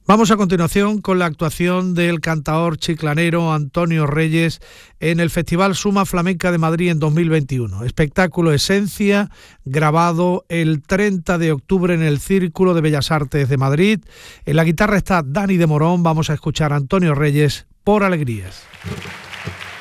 Vamos a continuación con la actuación del cantaor chiclanero Antonio Reyes en el Festival Suma Flamenca de Madrid en 2021. Espectáculo Esencia, grabado el 30 de octubre en el Círculo de Bellas Artes de Madrid. En la guitarra está Dani de Morón. Vamos a escuchar a Antonio Reyes por Alegrías.